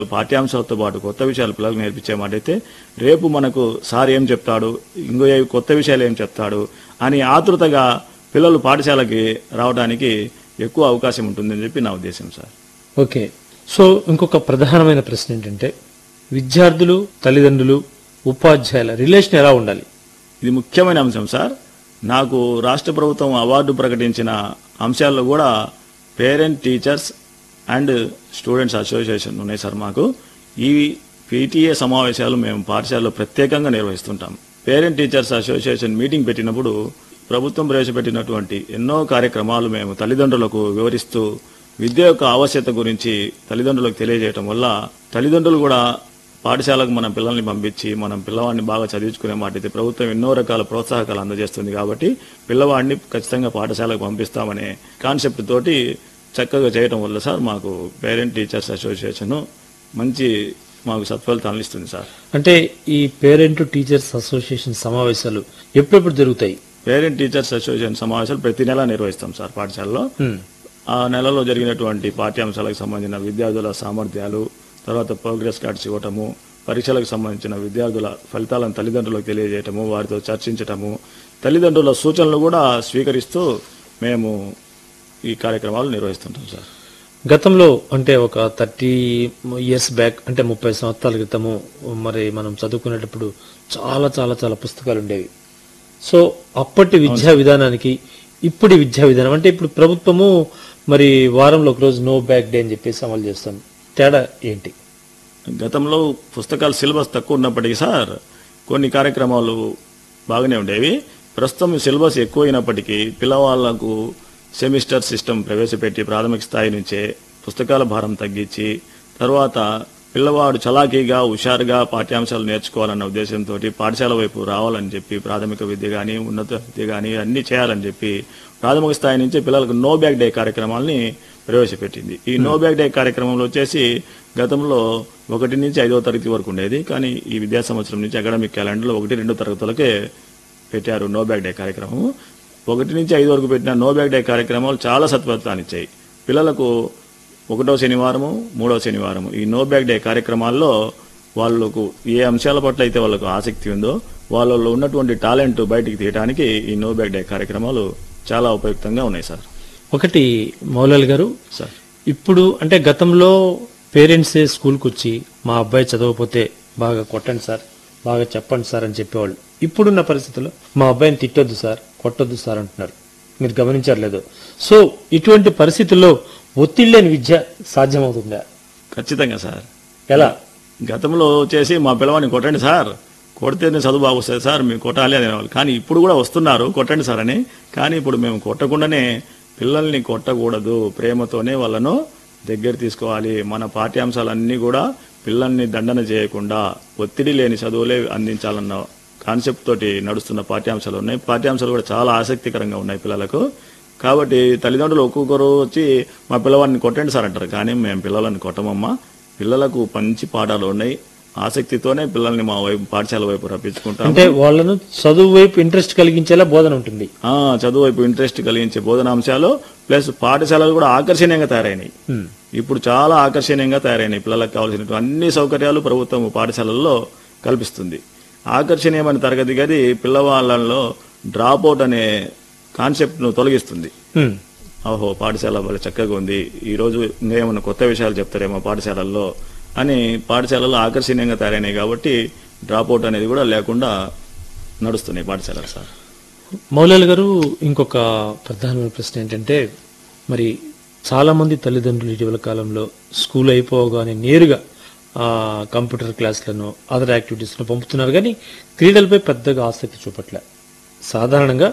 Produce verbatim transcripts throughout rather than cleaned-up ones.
పాఠ్యాంశాలతో పాటు కొత్త విషయాలు పిల్లలకు నేర్పించే మాట అయితే రేపు మనకు సార్ ఏం చెప్తాడు, ఇంకో ఏ కొత్త విషయాలు ఏం చెప్తాడు అని ఆతృతగా పిల్లలు పాఠశాలకి రావడానికి ఎక్కువ అవకాశం ఉంటుందని చెప్పి నా ఉద్దేశం సార్. ఓకే. సో ఇంకొక ప్రధానమైన ప్రశ్న ఏంటంటే విద్యార్థులు, తల్లిదండ్రులు, ఉపాధ్యాయుల రిలేషన్ ఎలా ఉండాలి? ఇది ముఖ్యమైన అంశం సార్. నాకు రాష్ట్ర ప్రభుత్వం అవార్డు ప్రకటించిన అంశాల్లో కూడా parent teachers and students association ఉన్నాయి సార్. మాకు ఈ పీటీఏ సమావేశాలు మేము పాఠశాలలో ప్రత్యేకంగా నిర్వహిస్తుంటాం. పేరెంట్ టీచర్స్ అసోసియేషన్ మీటింగ్ పెట్టినప్పుడు ప్రభుత్వం ప్రవేశపెట్టినటువంటి ఎన్నో కార్యక్రమాలు మేము తల్లిదండ్రులకు వివరిస్తూ విద్య యొక్క ఆవశ్యకత గురించి తల్లిదండ్రులకు తెలియజేయటం వల్ల తల్లిదండ్రులు కూడా పాఠశాలకు మన పిల్లల్ని పంపించి మనం పిల్లవాడిని బాగా చదివించుకునే మాట అయితే ప్రభుత్వం ఎన్నో రకాల ప్రోత్సాహకాలు అందజేస్తుంది. కాబట్టి పిల్లవాడిని ఖచ్చితంగా పాఠశాలకు పంపిస్తామనే కాన్సెప్ట్ తోటి చక్కగా చేయడం వల్ల సార్ మాకు పేరెంట్ టీచర్స్ అసోసియేషన్ మంచి మాకు సత్ఫలితాలను ఇస్తుంది సార్. అంటే ఈ పేరెంట్ టీచర్స్ అసోసియేషన్ సమావేశాలు ఎప్పుడెప్పుడు జరుగుతాయి? పేరెంట్ టీచర్స్ అసోసియేషన్ సమావేశాలు ప్రతి నెల నిర్వహిస్తాం సార్ పాఠశాలలో. ఆ నెలలో జరిగినటువంటి పాఠ్యాంశాలకు సంబంధించిన విద్యార్థుల సామర్థ్యాలు, తర్వాత ప్రోగ్రెస్ కార్డ్స్ ఇవ్వటము, పరీక్షలకు సంబంధించిన విద్యార్థుల ఫలితాలను తల్లిదండ్రులకు తెలియజేయటము, వారితో చర్చించటము, తల్లిదండ్రుల సూచనలు కూడా స్వీకరిస్తూ మేము ఈ కార్యక్రమాలు నిర్వహిస్తుంటాం సార్. గతంలో అంటే ఒక థర్టీ ఇయర్స్ బ్యాక్ అంటే ముప్పై సంవత్సరాల క్రితము మరి మనం చదువుకునేటప్పుడు చాలా చాలా చాలా పుస్తకాలు ఉండేవి. సో అప్పటి విద్యా విధానానికి ఇప్పటి విద్యా విధానం అంటే ఇప్పుడు ప్రభుత్వము మరి వారంలో ఒక రోజు నో బ్యాక్ డే అని చెప్పేసి అమలు చేస్తాం. తేడా ఏంటి? గతంలో పుస్తకాలు సిలబస్ తక్కువ ఉన్నప్పటికీ సార్ కొన్ని కార్యక్రమాలు బాగానే ఉండేవి. ప్రస్తుతం సిలబస్ ఎక్కువ అయినప్పటికీ పిల్లవాళ్లకు సెమిస్టర్ సిస్టమ్ ప్రవేశపెట్టి ప్రాథమిక స్థాయి నుంచే పుస్తకాల భారం తగ్గించి తర్వాత పిల్లవాడు చలాకీగా హుషారుగా పాఠ్యాంశాలు నేర్చుకోవాలన్న ఉద్దేశంతో పాఠశాల వైపు రావాలని చెప్పి ప్రాథమిక విద్య కానీ ఉన్నత విద్య కానీ అన్ని చేయాలని చెప్పి ప్రాథమిక స్థాయి నుంచే పిల్లలకు నో బ్యాక్ డే కార్యక్రమాలని ప్రవేశపెట్టింది. ఈ నో బ్యాక్ డే కార్యక్రమంలో వచ్చేసి గతంలో ఒకటి నుంచి ఐదవ తరగతి వరకు ఉండేది, కానీ ఈ విద్యా సంవత్సరం నుంచి అకాడమిక్ క్యాలెండర్లో ఒకటి రెండు తరగతులకే పెట్టారు నో బ్యాక్ డే కార్యక్రమం. ఒకటి నుంచి ఐదు వరకు పెట్టిన నో బ్యాక్ డే కార్యక్రమాలు చాలా సత్ఫలితాన్ని ఇచ్చాయి. పిల్లలకు ఒకటో శనివారము, మూడవ శనివారము ఈ నో బ్యాక్ డే కార్యక్రమాల్లో వాళ్ళకు ఏ అంశాల పట్ల అయితే వాళ్ళకు ఆసక్తి ఉందో వాళ్ళలో ఉన్నటువంటి టాలెంట్ బయటికి తీయడానికి ఈ నో బ్యాక్ డే కార్యక్రమాలు చాలా ఉపయుక్తంగా ఉన్నాయి సార్. ఒకటి మౌలాలి గారు సార్, ఇప్పుడు అంటే గతంలో పేరెంట్సే స్కూల్కి వచ్చి మా అబ్బాయి చదవకపోతే బాగా కొట్టండి సార్, బాగా చెప్పండి సార్ అని చెప్పేవాళ్ళు. ఇప్పుడున్న పరిస్థితుల్లో మా అబ్బాయిని తిట్టొద్దు సార్, కొట్టొద్దు సార్ అంటున్నారు. మీరు గమనించారు లేదు? సో ఇటువంటి పరిస్థితుల్లో ఒత్తిడి లేని విద్య సాధ్యమవుతుందా? ఖచ్చితంగా సార్. ఎలా? గతంలో వచ్చేసి మా పిల్లవాడిని కొట్టండి సార్, కొడితేనే చదువు బాగా వస్తుంది సార్, మేము కొట్టాలి అనేవాళ్ళు. కానీ ఇప్పుడు కూడా వస్తున్నారు కొట్టండి సార్ అని. కానీ ఇప్పుడు మేము కొట్టకుండానే పిల్లల్ని కొట్టకూడదు, ప్రేమతోనే వాళ్ళను దగ్గర తీసుకోవాలి. మన పాఠ్యాంశాలన్నీ కూడా పిల్లల్ని దండన చేయకుండా ఒత్తిడి లేని చదువులే అందించాలన్న కాన్సెప్ట్ తోటి నడుస్తున్న పాఠ్యాంశాలు ఉన్నాయి. పాఠ్యాంశాలు కూడా చాలా ఆసక్తికరంగా ఉన్నాయి పిల్లలకు. కాబట్టి తల్లిదండ్రులు ఒక్కొక్కరు వచ్చి మా పిల్లవాడిని కొట్టండి సార్ అంటారు, కానీ మేము పిల్లలని కొట్టమమ్మా. పిల్లలకు మంచి పాఠాలు ఉన్నాయి, ఆసక్తితోనే పిల్లల్ని మా వైపు పాఠశాల వైపు రప్పించుకుంటాం. అంటే వాళ్ళను చదువు వైపు ఇంట్రెస్ట్ కలిగించేలా బోధన ఉంటుంది. ఆ చదువు వైపు ఇంట్రెస్ట్ కలిగించే బోధనాంశాలు ప్లస్ పాఠశాలలు కూడా ఆకర్షణీయంగా తయారైనాయి. ఇప్పుడు చాలా ఆకర్షణీయంగా తయారైనాయి. పిల్లలకు కావాల్సినటువంటి అన్ని సౌకర్యాలు ప్రభుత్వం పాఠశాలల్లో కల్పిస్తుంది. ఆకర్షణీయమైన తరగతి గది పిల్లవాళ్లలో డ్రాప్ అవుట్ అనే కాన్సెప్ట్ ను తొలగిస్తుంది. ఓహో పాఠశాల వాళ్ళ చక్కగా ఉంది, ఈ రోజు ఇంకేమన్నా కొత్త విషయాలు చెప్తారేమో పాఠశాలల్లో అని పాఠశాలల్లో ఆకర్షణీయంగా తయారైనాయి. కాబట్టి డ్రాప్ అవుట్ అనేది కూడా లేకుండా నడుస్తున్నాయి పాఠశాలలు సార్. మౌలాలి గారు ఇంకొక ప్రధానమైన ప్రశ్న ఏంటంటే మరి చాలా మంది తల్లిదండ్రులు ఇటీవల కాలంలో స్కూల్ అయిపోగానే నేరుగా కంప్యూటర్ క్లాసులను అదర్ యాక్టివిటీస్ను పంపుతున్నారు, కానీ క్రీడలపై పెద్దగా ఆసక్తి చూపట్లే. సాధారణంగా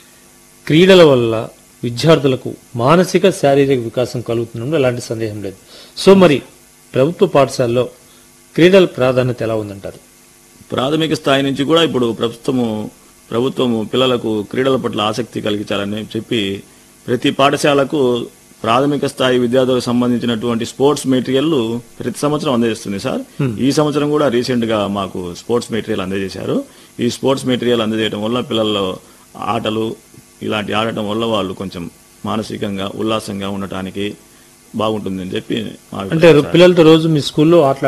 క్రీడల వల్ల విద్యార్థులకు మానసిక శారీరక వికాసం కలుగుతుండడం ఎలాంటి సందేహం లేదు. సో మరి ప్రభుత్వ పాఠశాలలో క్రీడల ప్రాధాన్యత ఎలా ఉందంటారు? ప్రాథమిక స్థాయి నుంచి కూడా ఇప్పుడు ప్రభుత్వము ప్రభుత్వము పిల్లలకు క్రీడల పట్ల ఆసక్తి కలిగించాలని చెప్పి ప్రతి పాఠశాలకు ప్రాథమిక స్థాయి విద్యార్థులకు సంబంధించినటువంటి స్పోర్ట్స్ మెటీరియల్ ప్రతి సంవత్సరం అందజేస్తుంది సార్. ఈ సంవత్సరం కూడా రీసెంట్ గా మాకు స్పోర్ట్స్ మెటీరియల్ అందజేశారు. ఈ స్పోర్ట్స్ మెటీరియల్ అందజేయడం వల్ల పిల్లల్లో ఆటలు ఇలాంటి ఆడటం వల్ల వాళ్ళు కొంచెం మానసికంగా ఉల్లాసంగా ఉండటానికి బాగుంటుందని చెప్పి మా అంటే అభిప్రాయం సార్. పిల్లలతో రోజు మీ స్కూల్లో ఆటలు